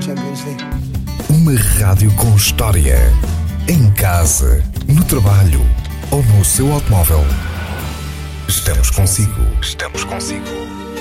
Champions League. Uma rádio com história. Em casa, no trabalho ou no seu automóvel. Estamos consigo. Estamos consigo.